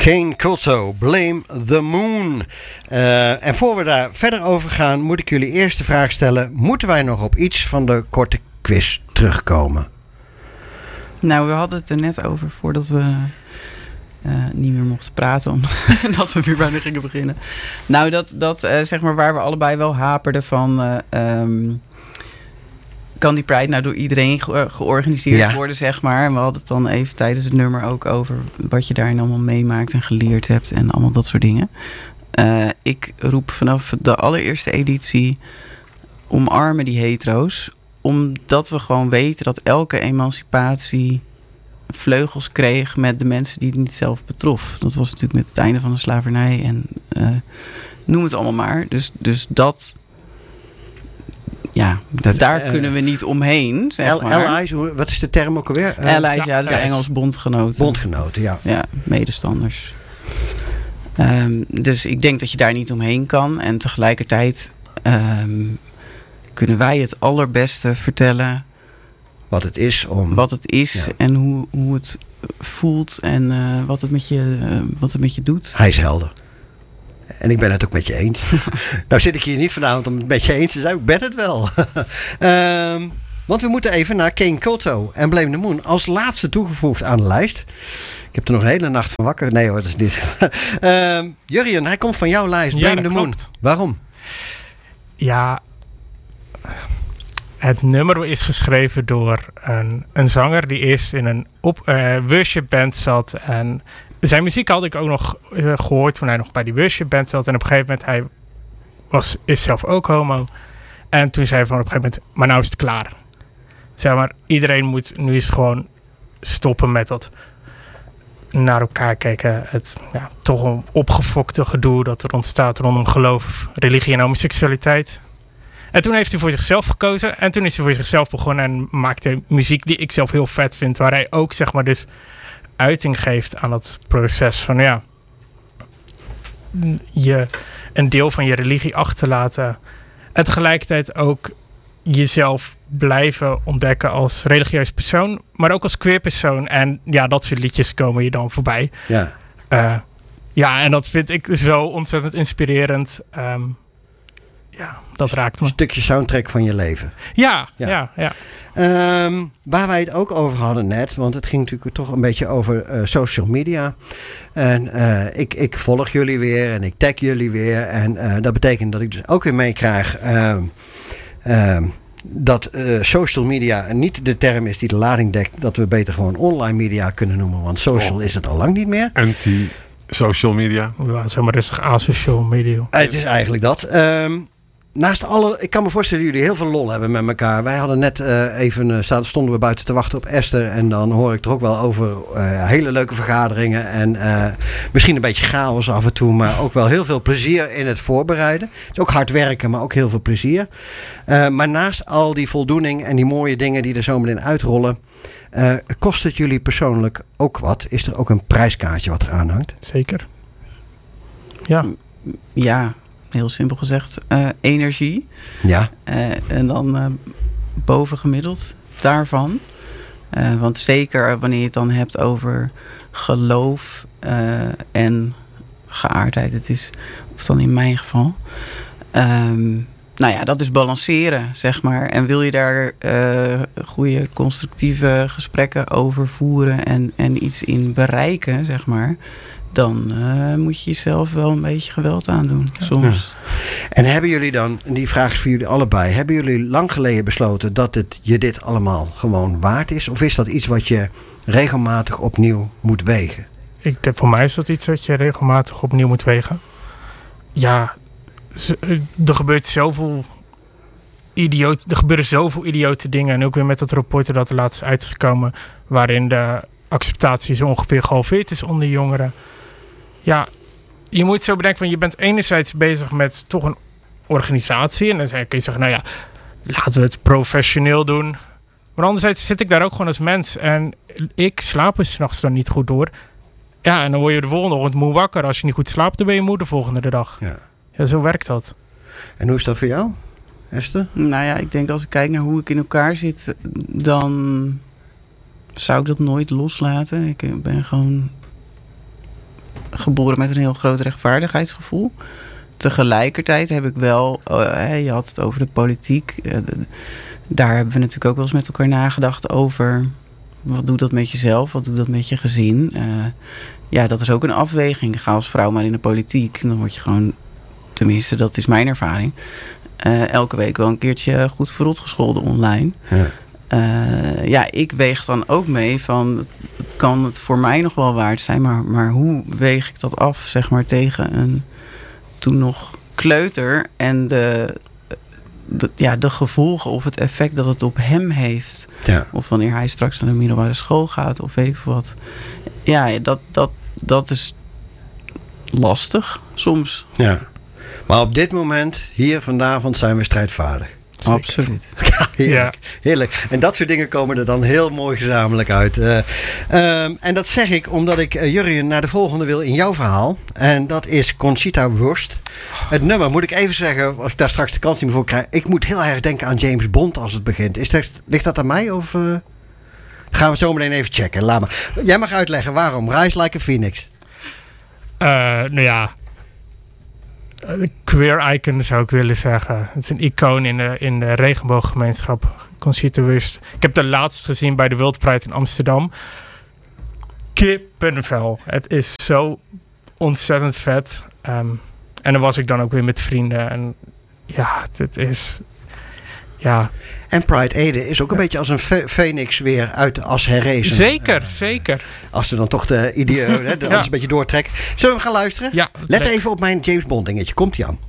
Kane Culto, Blame the Moon. En voor we daar verder over gaan, moet ik jullie eerst de vraag stellen: moeten wij nog op iets van de korte quiz terugkomen? Nou, we hadden het er net over voordat we niet meer mochten praten, omdat we weer bijna gingen beginnen. Nou, dat zeg maar waar we allebei wel haperden van, kan die Pride nou door iedereen georganiseerd worden, zeg maar. En we hadden het dan even tijdens het nummer ook over wat je daarin allemaal meemaakt en geleerd hebt en allemaal dat soort dingen. Ik roep vanaf de allereerste editie: omarmen die hetero's, omdat we gewoon weten dat elke emancipatie vleugels kreeg met de mensen die het niet zelf betrof. Dat was natuurlijk met het einde van de slavernij en noem het allemaal maar. Dus dat... Ja, daar kunnen we niet omheen, zeg maar. Allies, wat is de term ook alweer? Allies, dat is Engels bondgenoten. Bondgenoten, ja. Ja, medestanders. Dus ik denk dat je daar niet omheen kan. En tegelijkertijd kunnen wij het allerbeste vertellen wat het is en hoe het voelt en wat het met je doet. Hij is helder. En ik ben het ook met je eens. Nou zit ik hier niet vanavond om het met je eens te zijn. Ik ben het wel. Want we moeten even naar Kane Culto en Blame the Moon als laatste toegevoegd aan de lijst. Ik heb er nog een hele nacht van wakker. Nee hoor, dat is niet. Jurjen, hij komt van jouw lijst. Blame the Moon. Waarom? Ja, het nummer is geschreven door een zanger die eerst in een worship band zat. En zijn muziek had ik ook nog gehoord toen hij nog bij die worship band zat. En op een gegeven moment, is zelf ook homo. En toen zei hij van op een gegeven moment, maar nou is het klaar. Zeg maar, iedereen moet nu eens gewoon stoppen met dat naar elkaar kijken. Het toch een opgefokte gedoe dat er ontstaat rondom geloof, religie en homoseksualiteit. En toen heeft hij voor zichzelf gekozen. En toen is hij voor zichzelf begonnen en maakte muziek die ik zelf heel vet vind. Waar hij ook zeg maar dus uiting geeft aan dat proces van je een deel van je religie achterlaten. En tegelijkertijd ook jezelf blijven ontdekken als religieus persoon. Maar ook als queer persoon. En dat soort liedjes komen je dan voorbij. Ja. En dat vind ik zo ontzettend inspirerend. Dat raakt me. Een stukje soundtrack van je leven. Ja. Waar wij het ook over hadden net, want het ging natuurlijk toch een beetje over social media. En ik volg jullie weer en ik tag jullie weer. En dat betekent dat ik dus ook weer meekrijg dat social media niet de term is die de lading dekt. Dat we beter gewoon online media kunnen noemen. Want social is het al lang niet meer. Anti-social media. Ja, zeg maar rustig asocial media. Het is eigenlijk dat. Naast ik kan me voorstellen dat jullie heel veel lol hebben met elkaar. Wij hadden net stonden we buiten te wachten op Esther. En dan hoor ik er ook wel over hele leuke vergaderingen. En misschien een beetje chaos af en toe. Maar ook wel heel veel plezier in het voorbereiden. Het is ook hard werken, maar ook heel veel plezier. Maar naast al die voldoening en die mooie dingen die er zo meteen uitrollen. Kost het jullie persoonlijk ook wat? Is er ook een prijskaartje wat eraan hangt? Zeker. Ja. Ja. Heel simpel gezegd, energie. Ja. En dan bovengemiddeld daarvan. Want zeker wanneer je het dan hebt over geloof en geaardheid. Het is, of dan in mijn geval. Dat is balanceren, zeg maar. En wil je daar goede constructieve gesprekken over voeren en iets in bereiken, zeg maar, dan moet je jezelf wel een beetje geweld aandoen, soms. Ja. En hebben jullie dan, die vraag is voor jullie allebei, hebben jullie lang geleden besloten dat het je dit allemaal gewoon waard is? Of is dat iets wat je regelmatig opnieuw moet wegen? Voor mij is dat iets wat je regelmatig opnieuw moet wegen. Ja, er gebeuren zoveel idiote dingen. En ook weer met dat rapport dat er laatst uit is gekomen, waarin de acceptatie zo ongeveer gehalveerd is onder jongeren. Ja, je moet zo bedenken van je bent enerzijds bezig met toch een organisatie. En dan kun je zeggen, laten we het professioneel doen. Maar anderzijds zit ik daar ook gewoon als mens. En ik slaap er 's nachts dan niet goed door. Ja, en dan word je de volgende ochtend moe wakker. Als je niet goed slaapt, dan ben je moe de volgende dag. Ja, zo werkt dat. En hoe is dat voor jou, Esther? Ik denk als ik kijk naar hoe ik in elkaar zit, dan zou ik dat nooit loslaten. Ik ben gewoon geboren met een heel groot rechtvaardigheidsgevoel. Tegelijkertijd heb ik wel... je had het over de politiek. Daar hebben we natuurlijk ook wel eens met elkaar nagedacht over... Wat doet dat met jezelf? Wat doet dat met je gezin? Dat is ook een afweging. Ga als vrouw maar in de politiek. Dan word je gewoon... Tenminste, dat is mijn ervaring. Elke week wel een keertje goed verrot gescholden online. Ik weeg dan ook mee van... Het kan het voor mij nog wel waard zijn... maar hoe weeg ik dat af, zeg maar, tegen een toen nog kleuter... en de gevolgen of het effect dat het op hem heeft. Ja. Of wanneer hij straks naar de middelbare school gaat... of weet ik veel wat. Ja, dat is lastig soms. Ja. Maar op dit moment, hier vanavond, zijn we strijdvaardig. Zeker. Absoluut. Heerlijk, heerlijk. En dat soort dingen komen er dan heel mooi gezamenlijk uit. En dat zeg ik omdat ik Jurjen naar de volgende wil in jouw verhaal. En dat is Conchita Wurst. Het nummer, moet ik even zeggen, als ik daar straks de kans niet meer voor krijg. Ik moet heel erg denken aan James Bond als het begint. Ligt dat aan mij of gaan we zo meteen even checken? Laat maar. Jij mag uitleggen waarom. Rise Like a Phoenix. Queer icon zou ik willen zeggen. Het is een icoon in de regenbooggemeenschap. Conchita Wurst. Ik heb de laatst gezien bij de World Pride in Amsterdam. Kippenvel. Het is zo ontzettend vet. En dan was ik dan ook weer met vrienden. En ja, dit is... Ja. En Pride Ede is ook een beetje als een phoenix weer uit de as herrezen. Zeker. Als ze dan toch de idee alles een beetje doortrekken. Zullen we gaan luisteren? Ja. Let even op mijn James Bond dingetje. Komt-ie aan.